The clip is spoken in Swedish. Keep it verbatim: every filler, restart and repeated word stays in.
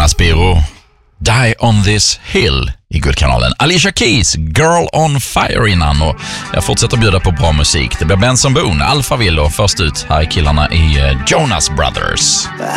Spiro, Die on this hill i Guldkanalen. Alicia Keys, Girl on Fire innan, och jag fortsätter bjuda på bra musik. Det blir Benson Boone, Alphaville, och först ut här är killarna i Jonas Brothers.